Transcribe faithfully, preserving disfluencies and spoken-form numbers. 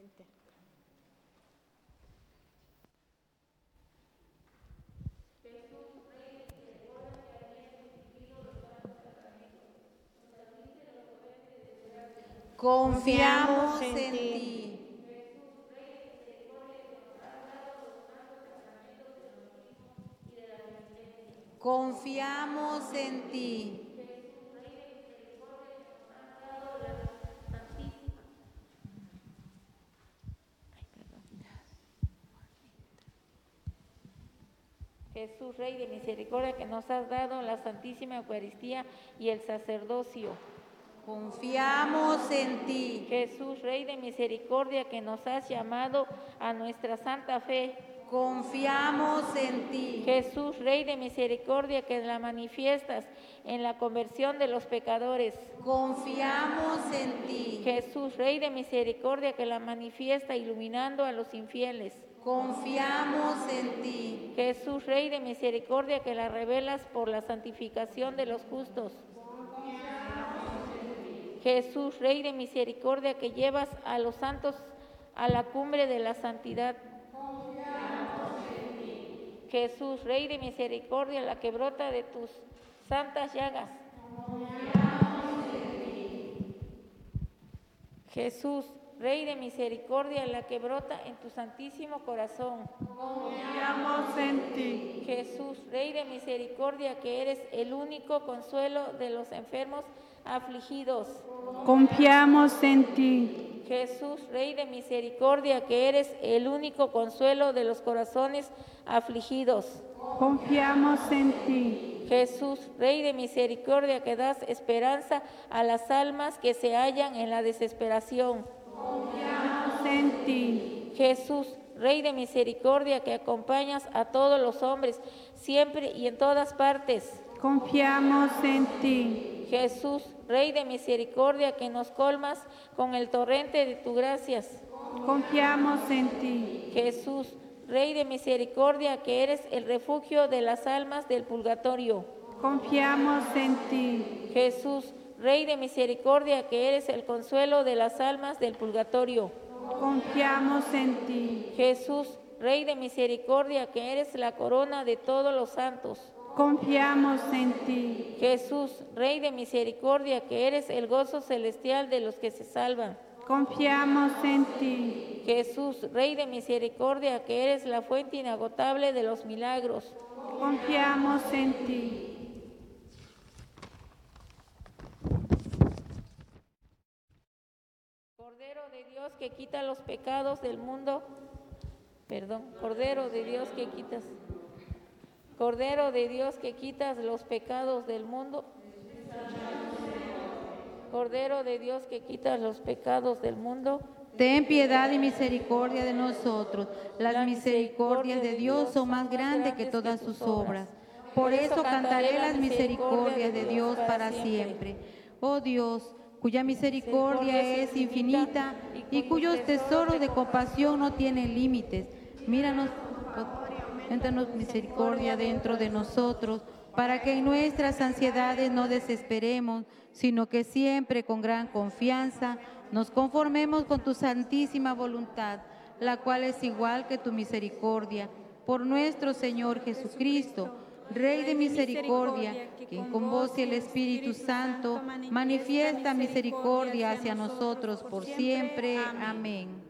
Vente. Confiamos en ti. Confiamos en ti. Jesús, Rey de misericordia, que nos has dado la Santísima Eucaristía y el sacerdocio. Confiamos en ti. Jesús, Rey de misericordia, que nos has llamado a nuestra santa fe. Confiamos en ti. Jesús, Rey de misericordia, que la manifiestas en la conversión de los pecadores. Confiamos en ti. Jesús, Rey de misericordia, que la manifiesta iluminando a los infieles. Confiamos en ti. Jesús, Rey de misericordia, que la revelas por la santificación de los justos. Jesús, Rey de misericordia, que llevas a los santos a la cumbre de la santidad. Jesús, Rey de misericordia, la que brota de tus santas llagas. Jesús, Rey de misericordia, la que brota en tu santísimo corazón. Confiamos en ti. Jesús, Rey de misericordia, que eres el único consuelo de los enfermos afligidos. Confiamos en ti. Jesús, Rey de misericordia, que eres el único consuelo de los corazones afligidos. Confiamos en ti. Jesús, Rey de misericordia, que das esperanza a las almas que se hallan en la desesperación. Confiamos en ti. Jesús, Rey de misericordia, que acompañas a todos los hombres, siempre y en todas partes. Confiamos en ti. Jesús, Rey de misericordia, que nos colmas con el torrente de tu gracias. Confiamos en ti. Jesús, Rey de misericordia, que eres el refugio de las almas del purgatorio. Confiamos en ti. Jesús, Rey de misericordia, que eres el consuelo de las almas del purgatorio. Confiamos en ti. Jesús, Rey de misericordia, que eres la corona de todos los santos. Confiamos en ti. Jesús, Rey de misericordia, que eres el gozo celestial de los que se salvan. Confiamos en ti. Jesús, Rey de misericordia, que eres la fuente inagotable de los milagros. Confiamos en ti. Cordero de Dios, que quita los pecados del mundo. Perdón, Cordero de Dios, que quitas. Cordero de Dios, que quitas los pecados del mundo. Cordero de Dios, que quitas los pecados del mundo. Ten piedad y misericordia de nosotros. Las misericordias de Dios son más grandes que todas sus obras. Por eso cantaré las misericordias de Dios para siempre. Oh Dios, cuya misericordia es infinita y cuyos tesoros de compasión no tienen límites. Míranos, auméntanos misericordia dentro de nosotros, para que en nuestras ansiedades no desesperemos, sino que siempre con gran confianza nos conformemos con tu santísima voluntad, la cual es igual que tu misericordia. Por nuestro Señor Jesucristo, Rey de misericordia, quien con vos y el Espíritu Santo manifiesta misericordia hacia nosotros por siempre. Amén.